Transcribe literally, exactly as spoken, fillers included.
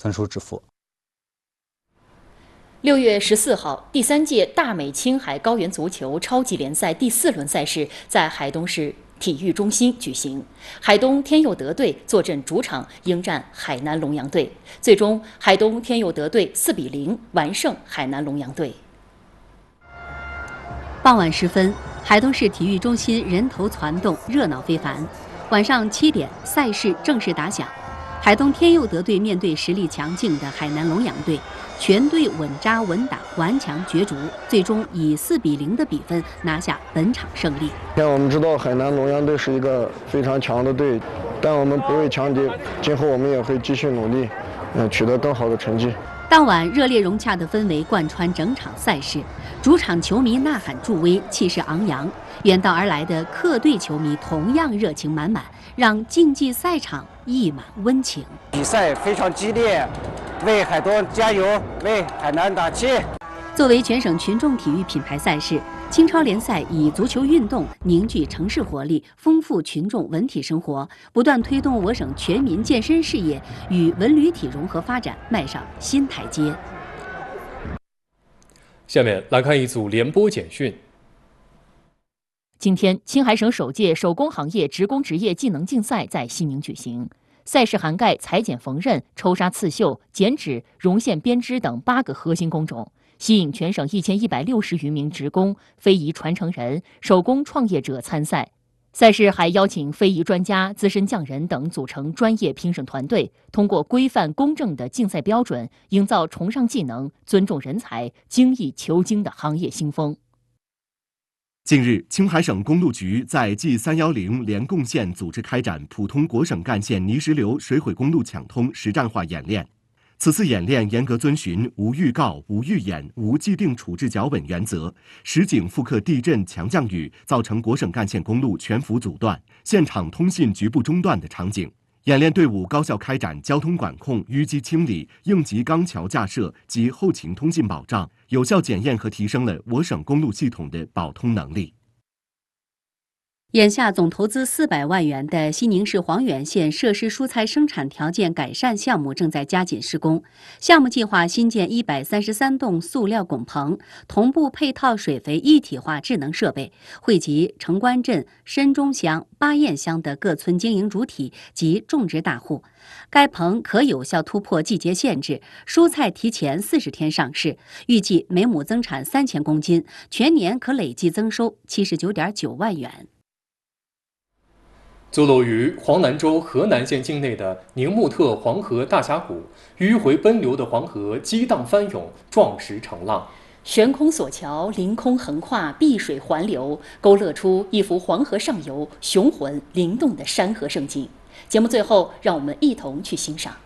分数支付。 六月十四号，第三届大美青海高原足球超级联赛第四轮赛事在海东市体育中心举行。海东天佑德队坐镇主场迎战海南龙阳队，最终海东天佑德队四比零完胜海南龙阳队。 傍晚时分，海东市体育中心人头攒动，热闹非凡。晚上七点，赛事正式打响。海东天佑德队面对实力强劲的海南龙阳队，全队稳扎稳打，顽强角逐，最终以四比零的比分拿下本场胜利。 现在我们知道海南龙阳队是一个非常强的队，但我们不畏强敌，今后我们也会继续努力，嗯，取得更好的成绩。 当晚热烈融洽的氛围贯穿整场赛事，主场球迷呐喊助威，气势昂扬；远道而来的客队球迷同样热情满满，让竞技赛场溢满温情。 比赛非常激烈，为海东加油，为海南打气。 作为全省群众体育品牌赛事，青超联赛以足球运动凝聚城市活力，丰富群众文体生活，不断推动我省全民健身事业与文旅体融合发展迈上新台阶。 下面来看一组联播简讯。 今天，青海省首届手工行业职工职业技能竞赛在西宁举行。赛事涵盖裁剪缝纫、抽纱刺绣、剪纸、绒线编织等八个核心工种，吸引全省一千一百六十余名职工、非遗传承人、手工创业者参赛。赛事还邀请非遗专家、资深匠人等组成专业评审团队，通过规范公正的竞赛标准，营造崇尚技能、尊重人才、精益求精的行业新风。 近日，青海省公路局在 G 三一零联贡县组织开展普通国省干线泥石流水毁公路抢通实战化演练。此次演练严格遵循无预告、无预演、无既定处置脚本原则，实景复刻地震、强降雨造成国省干线公路全幅阻断、现场通信局部中断的场景。演练队伍高效开展交通管控、淤积清理、应急钢桥架设及后勤通信保障，有效检验和提升了我省公路系统的保通能力。 眼下总投资四百万元的西宁市黄原县设施蔬菜生产条件改善项目正在加紧施工。项目计划新建一百三十三栋塑料拱棚，同步配套水肥一体化智能设备，惠及城关镇、申中乡、巴彦乡的各村经营主体及种植大户。该棚可有效突破季节限制，蔬菜提前四十天上市，预计每亩增产三千公斤，全年可累计增收七十九点九万元。 坐落于黄南州河南县境内的宁木特黄河大峡谷，迂回奔流的黄河激荡翻涌，壮实成浪。 悬空索桥，凌空横跨，碧水环流，勾勒出一幅黄河上游雄浑灵动的山河盛景。节目最后，让我们一同去欣赏。